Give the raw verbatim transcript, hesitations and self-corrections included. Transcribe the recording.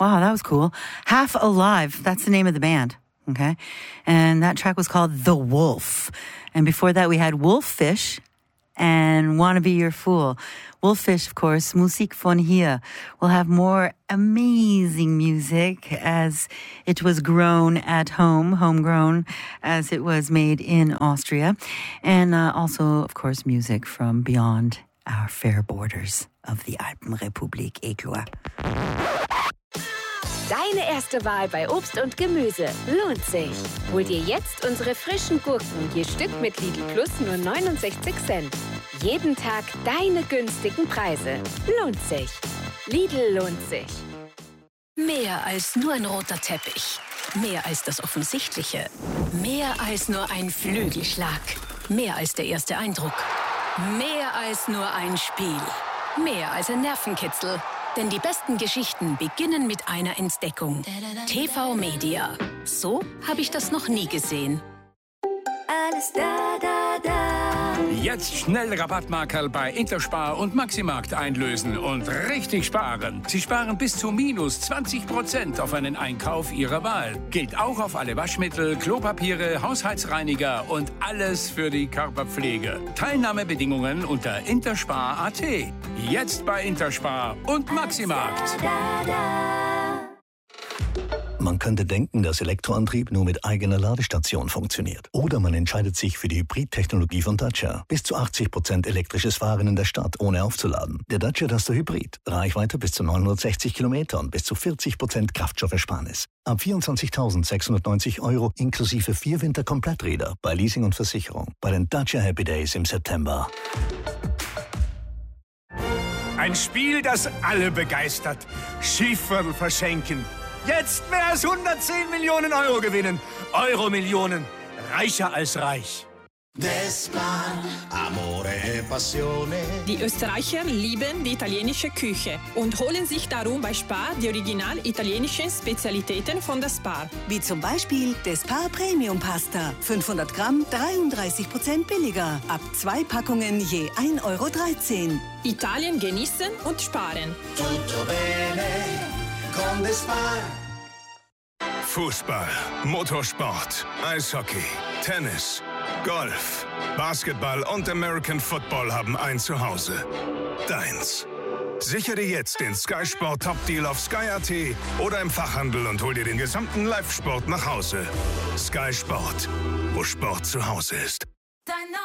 Wow, that was cool. Half Alive, that's the name of the band. Okay. And that track was called The Wolf. And before that, we had Wolffish and Wanna Be Your Fool. Wolffish, of course, Musik von hier. We'll have more amazing music as it was grown at home, homegrown, as it was made in Austria. And uh, also, of course, music from beyond our fair borders of the Alpenrepublik Ecuador. Deine erste Wahl bei Obst und Gemüse lohnt sich. Hol dir jetzt unsere frischen Gurken, je Stück mit Lidl Plus nur neunundsechzig Cent. Jeden Tag deine günstigen Preise. Lohnt sich. Lidl lohnt sich. Mehr als nur ein roter Teppich. Mehr als das Offensichtliche. Mehr als nur ein Flügelschlag. Mehr als der erste Eindruck. Mehr als nur ein Spiel. Mehr als ein Nervenkitzel. Denn die besten Geschichten beginnen mit einer Entdeckung. T V Media. So habe ich das noch nie gesehen. Alles da, da, da. Jetzt schnell Rabattmarkerl bei Interspar und Maximarkt einlösen und richtig sparen. Sie sparen bis zu minus zwanzig Prozent auf einen Einkauf Ihrer Wahl. Gilt auch auf alle Waschmittel, Klopapiere, Haushaltsreiniger und alles für die Körperpflege. Teilnahmebedingungen unter interspar punkt a t. Jetzt bei Interspar und Maximarkt. Da, da, da. Man könnte denken, dass Elektroantrieb nur mit eigener Ladestation funktioniert. Oder man entscheidet sich für die Hybrid-Technologie von Dacia. Bis zu achtzig Prozent elektrisches Fahren in der Stadt, ohne aufzuladen. Der Dacia Duster Hybrid. Reichweite bis zu neunhundertsechzig Kilometer und bis zu vierzig Prozent Kraftstoffersparnis. Ab vierundzwanzigtausendsechshundertneunzig Euro inklusive vier Winterkompletträder bei Leasing und Versicherung. Bei den Dacia Happy Days im September. Ein Spiel, das alle begeistert. Schieferl verschenken. Jetzt mehr als hundertzehn Millionen Euro gewinnen. Euro-Millionen. Reicher als reich. Desmar, Amore e Passione. Die Österreicher lieben die italienische Küche und holen sich darum bei Spar die original italienischen Spezialitäten von der Spar. Wie zum Beispiel Spar Premium Pasta. fünfhundert Gramm, dreiunddreißig Prozent billiger. Ab zwei Packungen je ein Euro dreizehn. Italien genießen und sparen. Tutto bene con Spar. Fußball, Motorsport, Eishockey, Tennis, Golf, Basketball und American Football haben ein Zuhause. Deins. Sichere jetzt den Sky Sport Top Deal auf Sky Punkt a t oder im Fachhandel und hol dir den gesamten Live-Sport nach Hause. Sky Sport, wo Sport zu Hause ist.